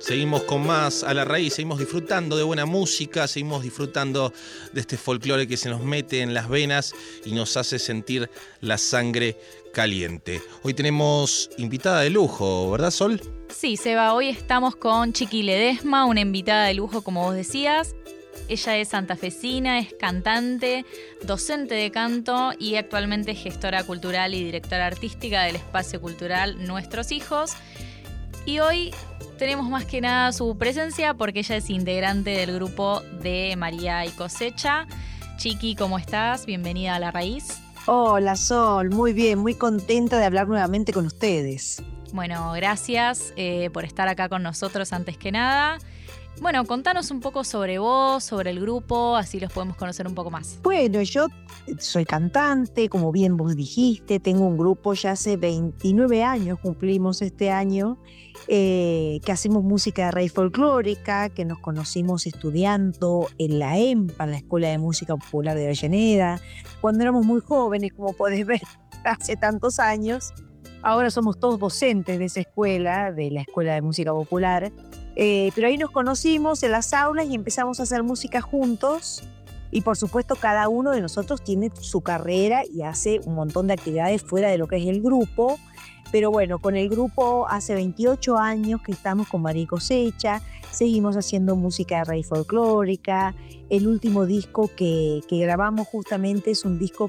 Seguimos con más A la Raíz, seguimos disfrutando de buena música, seguimos disfrutando de este folclore que se nos mete en las venas y nos hace sentir la sangre caliente. Hoy tenemos invitada de lujo, ¿verdad, Sol? Sí, Seba, hoy estamos con Chiqui Ledesma, una invitada de lujo, como vos decías. Ella es santafesina, es cantante, docente de canto y actualmente gestora cultural y directora artística del espacio cultural Nuestros Hijos. Y hoy tenemos más que nada su presencia porque ella es integrante del grupo de María y Cosecha. Chiqui, ¿cómo estás? Bienvenida a La Raíz. Hola, Sol, muy bien, muy contenta de hablar nuevamente con ustedes. Bueno, gracias por estar acá con nosotros antes que nada. Bueno, contanos un poco sobre vos, sobre el grupo, así los podemos conocer un poco más. Bueno, yo soy cantante, como bien vos dijiste, tengo un grupo ya hace 29 años, cumplimos este año, que hacemos música de raíz folclórica, que nos conocimos estudiando en la EMPA, en la Escuela de Música Popular de Avellaneda, cuando éramos muy jóvenes, como podés ver, hace tantos años. Ahora somos todos docentes de esa escuela, de la Escuela de Música Popular. Pero ahí nos conocimos en las aulas y empezamos a hacer música juntos. Y por supuesto cada uno de nosotros tiene su carrera y hace un montón de actividades fuera de lo que es el grupo. Pero bueno, con el grupo hace 28 años que estamos con María y Cosecha, seguimos haciendo música de raíz folclórica. El último disco que grabamos justamente es un disco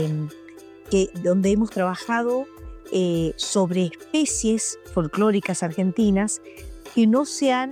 donde hemos trabajado sobre especies folclóricas argentinas que no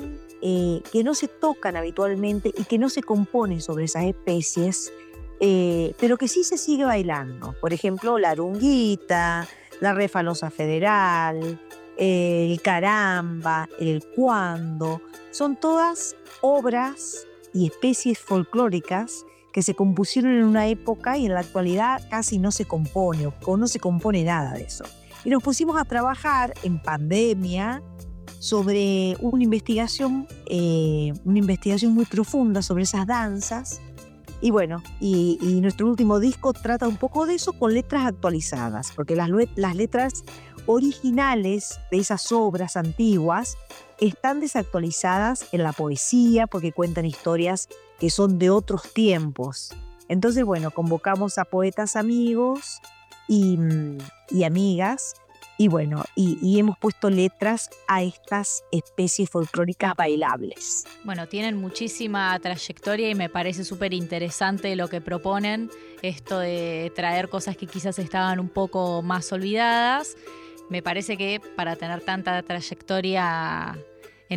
se tocan habitualmente y que no se componen sobre esas especies, pero que sí se sigue bailando. Por ejemplo, la arunguita, la refalosa federal, el caramba, el cuando. Son todas obras y especies folclóricas que se compusieron en una época y en la actualidad casi no se compone o no se compone nada de eso. Y nos pusimos a trabajar en pandemia sobre una investigación muy profunda sobre esas danzas. Y bueno, y nuestro último disco trata un poco de eso con letras actualizadas, porque las letras originales de esas obras antiguas están desactualizadas en la poesía porque cuentan historias que son de otros tiempos. Entonces, bueno, convocamos a poetas amigos y amigas, y bueno, y hemos puesto letras a estas especies folclóricas bailables. Bueno, tienen muchísima trayectoria y me parece súper interesante lo que proponen, esto de traer cosas que quizás estaban un poco más olvidadas. Me parece que para tener tanta trayectoria